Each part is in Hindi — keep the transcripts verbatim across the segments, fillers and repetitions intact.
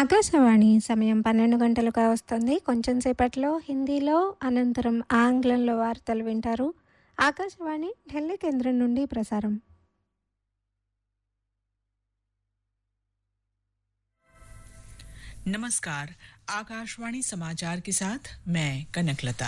ఆకాశవాణి సమయం పన్నెండు గంటలుగా వస్తుంది. కొంచెం సేపట్లో హిందీలో, అనంతరం ఆంగ్లంలో వార్తలు వింటారు. ఆకాశవాణి ఢిల్లీ కేంద్రం నుండి ప్రసారం. नमस्कार, आकाशवाणी समाचार के साथ मैं कनकलता।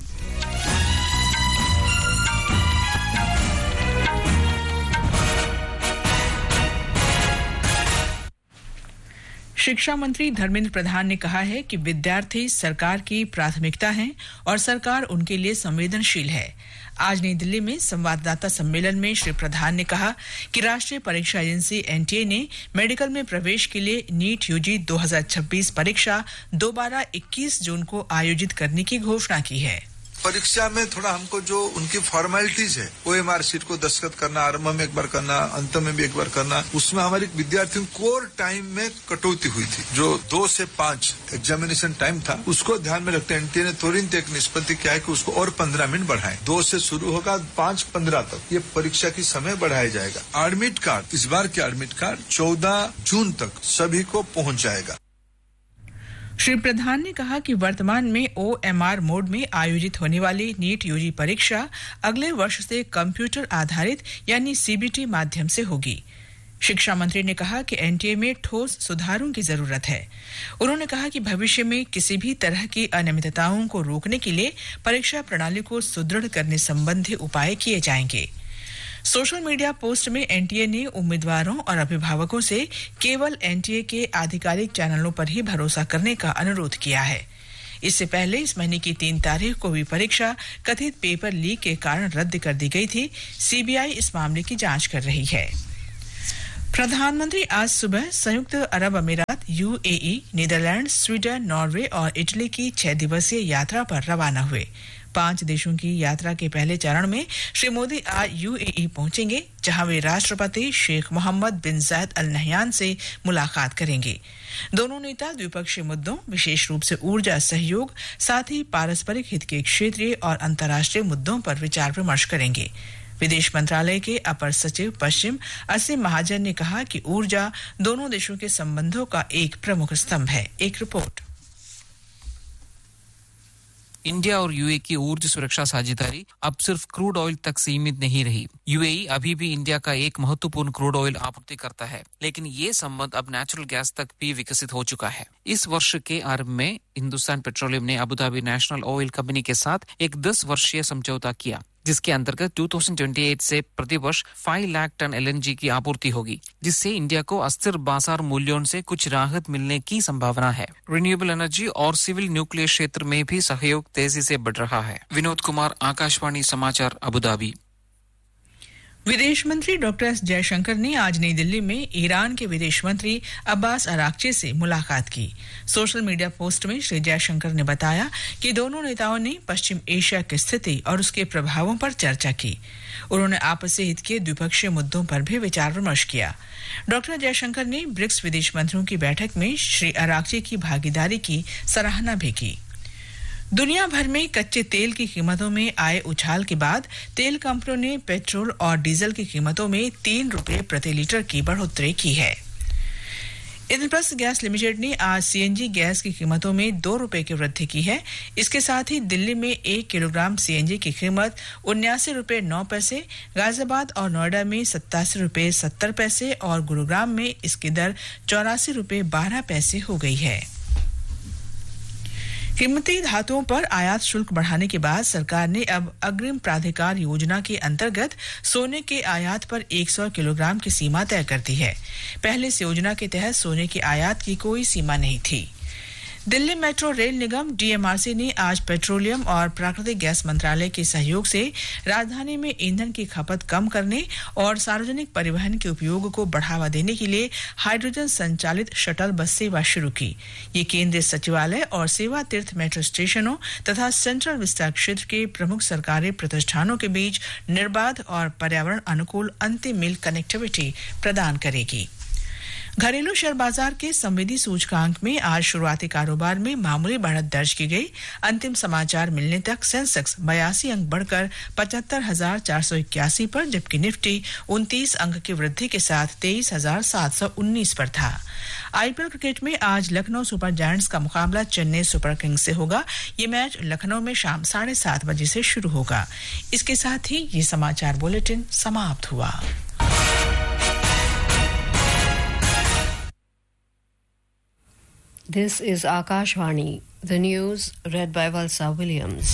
शिक्षा मंत्री धर्मेंद्र प्रधान ने कहा है कि विद्यार्थी सरकार की प्राथमिकता हैं और सरकार उनके लिए संवेदनशील है। आज नई दिल्ली में संवाददाता सम्मेलन में श्री प्रधान ने कहा कि राष्ट्रीय परीक्षा एजेंसी एनटीए ने मेडिकल में प्रवेश के लिए नीट यूजी दो हज़ार छब्बीस परीक्षा दोबारा इक्कीस जून को आयोजित करने की घोषणा की है। परीक्षा में थोड़ा हमको जो उनकी फॉर्मेलिटीज है, ओएमआर शीट को दस्तखत करना, आरंभ में एक बार करना, अंत में भी एक बार करना, उसमें हमारे विद्यार्थियों कोर टाइम में कटौती हुई थी। जो दो से पांच एग्जामिनेशन टाइम था, उसको ध्यान में रखते एनटीए ने तुरंत एक निष्पत्ति किया है कि उसको और पंद्रह मिनट बढ़ाएं। दो से शुरू होगा, पांच पंद्रह तक ये परीक्षा की समय बढ़ाया जाएगा। एडमिट कार्ड, इस बार के एडमिट कार्ड चौदह जून तक सभी को पहुंच जाएगा। श्री प्रधान ने कहा कि वर्तमान में ओएमआर मोड में आयोजित होने वाली नीट यूजी परीक्षा अगले वर्ष से कंप्यूटर आधारित यानी सीबीटी माध्यम से होगी। शिक्षा मंत्री ने कहा कि एनटीए में ठोस सुधारों की जरूरत है। उन्होंने कहा कि भविष्य में किसी भी तरह की अनियमितताओं को रोकने के लिए परीक्षा प्रणाली को सुदृढ़ करने संबंधी उपाय किए जाएंगे। सोशल मीडिया पोस्ट में एनटीए ने उम्मीदवारों और अभिभावकों से केवल एनटीए के आधिकारिक चैनलों पर ही भरोसा करने का अनुरोध किया है। इससे पहले इस महीने की तीन तारीख को भी परीक्षा कथित पेपर लीक के कारण रद्द कर दी गई थी। सीबीआई इस मामले की जांच कर रही है। प्रधानमंत्री आज सुबह संयुक्त अरब अमीरात, यूएई, नीदरलैंड, स्वीडन, नॉर्वे और इटली की छह दिवसीय यात्रा पर रवाना हुए। पांच देशों की यात्रा के पहले चरण में श्री मोदी आज यूएई पहुंचेंगे, जहां वे राष्ट्रपति शेख मोहम्मद बिन जायद अल नहयान से मुलाकात करेंगे। दोनों नेता द्विपक्षीय मुद्दों, विशेष रूप से ऊर्जा सहयोग, साथ ही पारस्परिक हित के क्षेत्रीय और अंतर्राष्ट्रीय मुद्दों पर विचार विमर्श करेंगे। विदेश मंत्रालय के अपर सचिव पश्चिम असीम महाजन ने कहा कि ऊर्जा दोनों देशों के संबंधों का एक प्रमुख स्तंभ है। एक रिपोर्ट। इंडिया और यूएई की ऊर्जा सुरक्षा साझेदारी अब सिर्फ क्रूड ऑयल तक सीमित नहीं रही। यूएई अभी भी इंडिया का एक महत्वपूर्ण क्रूड ऑयल आपूर्ति करता है, लेकिन ये संबंध अब नेचुरल गैस तक भी विकसित हो चुका है। इस वर्ष के आरंभ में हिंदुस्तान पेट्रोलियम ने Abu Dhabi national oil company के साथ एक दस वर्षीय समझौता किया, जिसके अंतर्गत दो हज़ार अट्ठाईस से प्रति वर्ष पाँच लाख टन एलएनजी की आपूर्ति होगी, जिससे इंडिया को अस्थिर बाजार मूल्यों से कुछ राहत मिलने की संभावना है। रिन्यूएबल एनर्जी और सिविल न्यूक्लियर क्षेत्र में भी सहयोग तेजी से बढ़ रहा है। विनोद कुमार, आकाशवाणी समाचार, अबू धाबी। विदेश मंत्री डॉक्टर एस जयशंकर ने आज नई दिल्ली में ईरान के विदेश मंत्री अब्बास अराक्ची से मुलाकात की। सोशल मीडिया पोस्ट में श्री जयशंकर ने बताया कि दोनों नेताओं ने पश्चिम एशिया की स्थिति और उसके प्रभावों पर चर्चा की। उन्होंने आपसी हित के द्विपक्षीय मुद्दों पर भी विचार विमर्श किया। डॉक्टर जयशंकर ने ब्रिक्स विदेश मंत्रियों की बैठक में श्री अराक्ची की भागीदारी की सराहना भी की। दुनिया भर में कच्चे तेल की कीमतों में आए उछाल के बाद तेल कंपनियों ने पेट्रोल और डीजल की कीमतों में तीन रुपये प्रति लीटर की बढ़ोतरी की है। इंद्रप्रस्थ गैस लिमिटेड ने आज सीएनजी गैस की कीमतों में दो रुपये की वृद्धि की है। इसके साथ ही दिल्ली में एक किलोग्राम सीएनजी की कीमत उन्यासी रुपये नौ पैसे, गाजियाबाद और नोएडा में सत्तासी रुपये सत्तर पैसे और गुरुग्राम में इसकी दर चौरासी रुपये बारह पैसे हो गई है। कीमती धातुओं पर आयात शुल्क बढ़ाने के बाद सरकार ने अब अग्रिम प्राधिकार योजना के अंतर्गत सोने के आयात पर सौ किलोग्राम की सीमा तय कर दी है। पहले इस योजना के तहत सोने की आयात की कोई सीमा नहीं थी। दिल्ली मेट्रो रेल निगम डीएमआरसी ने आज पेट्रोलियम और प्राकृतिक गैस मंत्रालय के सहयोग से राजधानी में ईंधन की खपत कम करने और सार्वजनिक परिवहन के उपयोग को बढ़ावा देने के लिए हाइड्रोजन संचालित शटल बस सेवा शुरू की। ये केंद्रीय सचिवालय और सेवा तीर्थ मेट्रो स्टेशनों तथा सेंट्रल विस्तार क्षेत्र के प्रमुख सरकारी प्रतिष्ठानों के बीच निर्बाध और पर्यावरण अनुकूल अंतिम मील कनेक्टिविटी प्रदान करेगी। घरेलू शेयर बाजार के संवेदी सूचकांक में आज शुरुआती कारोबार में मामूली बढ़त दर्ज की गई। अंतिम समाचार मिलने तक सेंसेक्स बयासी अंक बढ़कर पचहत्तर हजार चार सौ इक्यासी पर, जबकि निफ्टी उनतीस अंक की वृद्धि के साथ तेईस हजार सात सौ उन्नीस पर था। आईपीएल क्रिकेट में आज लखनऊ सुपर जायंट्स का मुकाबला चेन्नई सुपर किंग्स से होगा। ये मैच लखनऊ में शाम साढ़े सात बजे से शुरू होगा। इसके साथ ही ये समाचार बुलेटिन समाप्त हुआ। This is Akashvani, the news read by Valsa Williams.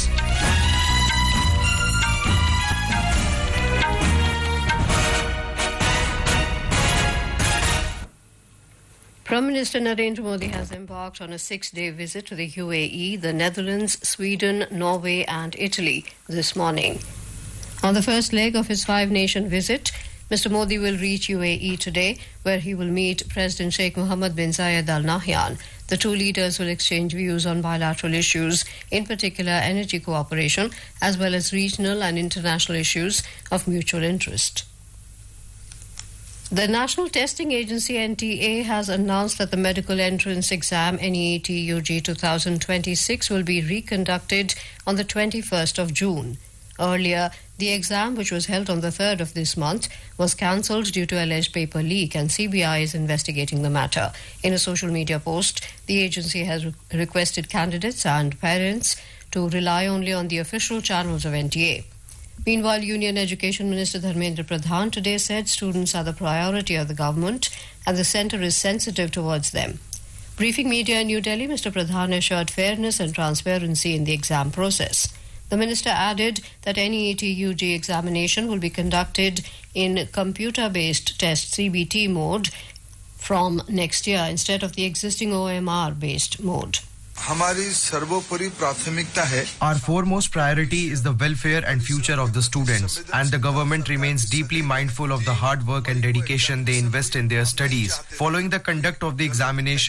Prime Minister Narendra Modi has embarked on a six-day visit to the U A E, the Netherlands, Sweden, Norway and Italy this morning. On the first leg of his five-nation visit, Mister Modi will reach U A E today, where he will meet President Sheikh Mohammed bin Zayed Al Nahyan. The two leaders will exchange views on bilateral issues, in particular energy cooperation, as well as regional and international issues of mutual interest. The National Testing Agency N T A has announced that the medical entrance exam N E A T U G twenty twenty-six will be reconducted on the twenty-first of June. Earlier, the exam, which was held on the third of this month, was cancelled due to alleged paper leak, and C B I is investigating the matter. In a social media post, the agency has re- requested candidates and parents to rely only on the official channels of N T A. Meanwhile, Union Education Minister Dharmendra Pradhan today said students are the priority of the government and the centre is sensitive towards them. Briefing media in New Delhi, Mister Pradhan assured fairness and transparency in the exam process. The minister added that N E A T U G examination will be conducted in computer-based test C B T mode from next year instead of the existing O M R-based mode. हमारी सर्वोपरि प्राथमिकता है. Our foremost priority is the welfare and future of the students, and the government remains deeply mindful of the hard work and dedication they invest in their studies. Following the conduct of the examination,